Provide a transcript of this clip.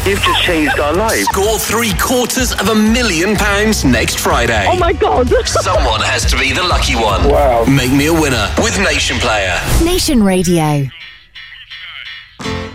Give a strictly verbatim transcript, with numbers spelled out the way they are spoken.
You've just changed our lives. Score three quarters of a million pounds next Friday. Oh my God. Someone has to be the lucky one. Wow. Make me a winner with Nation Player. Nation Radio.